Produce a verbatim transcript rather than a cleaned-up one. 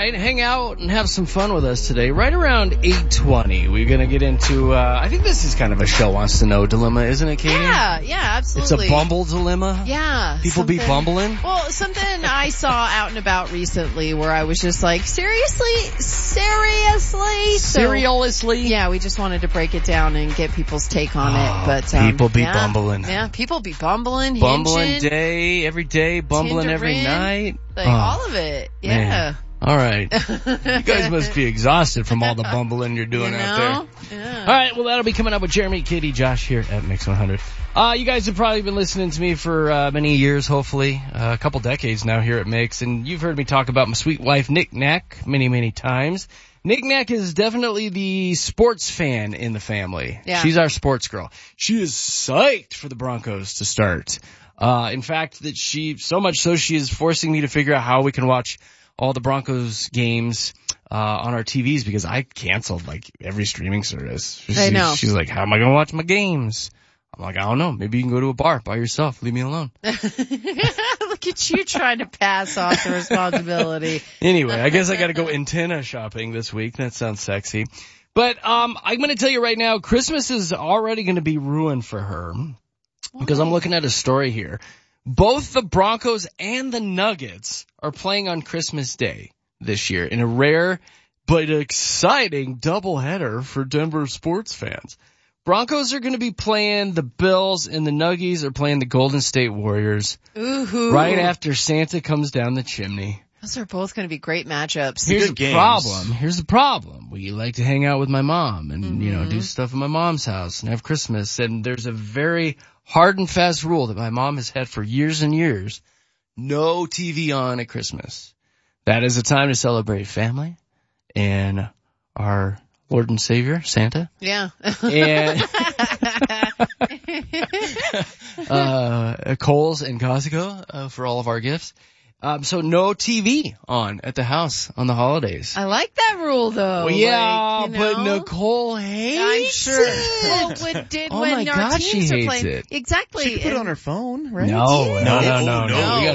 right, hang out and have some fun with us today. Right around eight twenty, we're going to get into, uh, I think this is kind of a show wants to know dilemma, isn't it, Katie? Yeah, yeah, absolutely. It's a bumble dilemma? Yeah. People be bumbling? Well, something I saw out and about recently where I was just like, seriously? Seriously? So, Seriously? yeah, we just wanted to break it down and get people's take on oh, it. But um, People be yeah, bumbling. Yeah, people be bumbling, Bumbling hinging, day, every day, bumbling every Tindering, night. Like, oh, all of it. Yeah. Man. All right. You guys must be exhausted from all the bumbling you're doing you know? out there. Yeah. All right, well, that'll be coming up with Jeremy, Katie, Josh here at Mix one hundred. Uh, you guys have probably been listening to me for uh, many years, hopefully, uh, a couple decades now here at Mix, and you've heard me talk about my sweet wife, Nick Knack, many, many times. Nick Knack is definitely the sports fan in the family. Yeah. She's our sports girl. She is psyched for the Broncos to start. Uh, in fact, that she, so much so she is forcing me to figure out how we can watch all the Broncos games, uh, on our T Vs because I canceled like every streaming service. She, I know. She's like, how am I going to watch my games? I'm like, I don't know. Maybe you can go to a bar by yourself. Leave me alone. Look at you trying to pass off the responsibility. Anyway, I guess I got to go antenna shopping this week. That sounds sexy. But, um, I'm going to tell you right now, Christmas is already going to be ruined for her because I'm looking at a story here. Both the Broncos and the Nuggets are playing on Christmas Day this year in a rare but exciting doubleheader for Denver sports fans. Broncos are going to be playing the Bills and the Nuggies are playing the Golden State Warriors. Ooh. Right after Santa comes down the chimney. Those are both going to be great matchups. Here's Good the games. problem. Here's the problem. We like to hang out with my mom and, Mm-hmm. you know, do stuff at my mom's house and have Christmas. And there's a very hard and fast rule that my mom has had for years and years. No T V on at Christmas. That is a time to celebrate family and our Lord and Savior, Santa. Yeah. And uh Kohl's and Costco uh, for all of our gifts. Um, so no T V on at the house on the holidays. I like that rule though. Well, yeah, like, you but know, Nicole I'm hates sure. it. Well, when did Oh when my our gosh, she teams are hates playing it. exactly. She could put it and- on her phone, right? No, no, no, no, no. No. We